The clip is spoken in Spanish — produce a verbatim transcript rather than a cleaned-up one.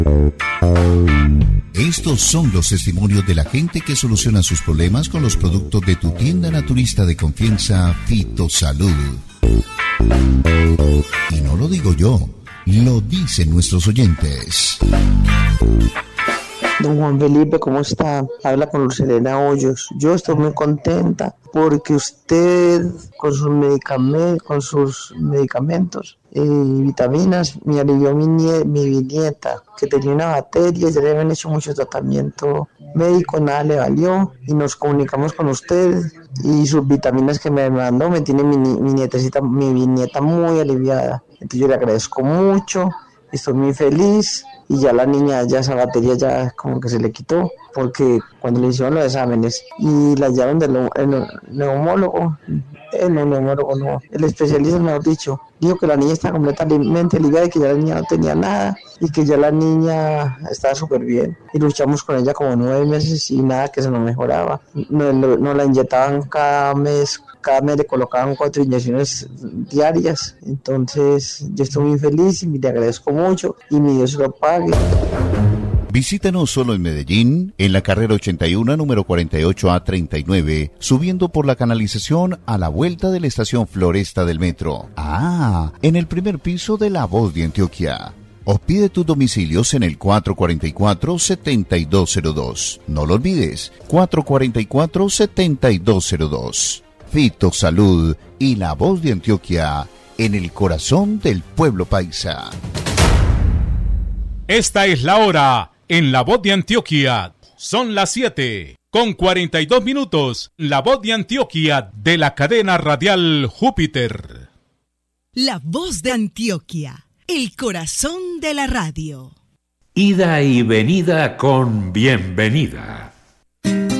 Estos son los testimonios de la gente que soluciona sus problemas con los productos de tu tienda naturista de confianza, Fitosalud. Y no lo digo yo, lo dicen nuestros oyentes. Don Juan Felipe, ¿cómo está? Habla con Lucelena Hoyos. Yo estoy muy contenta porque usted con sus medicamentos, con sus medicamentos y eh, vitaminas me alivió mi, nie- mi nieta que tenía una bacteria, ya le habían hecho mucho tratamiento médico, nada le valió y nos comunicamos con usted y sus vitaminas que me mandó me tiene mi, mi nietecita, mi, mi nieta muy aliviada. Entonces yo le agradezco mucho, estoy muy feliz. Y ya la niña, ya esa batería ya como que se le quitó, porque cuando le hicieron los exámenes y la llevaron del el neumólogo, el neumólogo no, el especialista, mejor dicho, dijo que la niña está completamente aliviada y que ya la niña no tenía nada y que ya la niña estaba súper bien. Y luchamos con ella como nueve meses y nada que se nos mejoraba. Nos, nos la inyectaban cada mes, cada mes le colocaban cuatro inyecciones diarias. Entonces yo estoy muy feliz y le agradezco mucho y mi Dios lo pague. Visítanos solo en Medellín, en la carrera ochenta y uno, número cuarenta y ocho A treinta y nueve, subiendo por la canalización a la vuelta de la estación Floresta del metro. Ah, en el primer piso de La Voz de Antioquia. O pide tus domicilios en el cuatro cuatro cuatro, siete dos cero dos. No lo olvides, cuatro cuatro cuatro, siete dos cero dos. Fitosalud y La Voz de Antioquia, en el corazón del pueblo paisa. Esta es la hora en La Voz de Antioquia. Son las siete con cuarenta y dos minutos. La Voz de Antioquia de la cadena radial Júpiter. La Voz de Antioquia, el corazón de la radio. Ida y venida con bienvenida.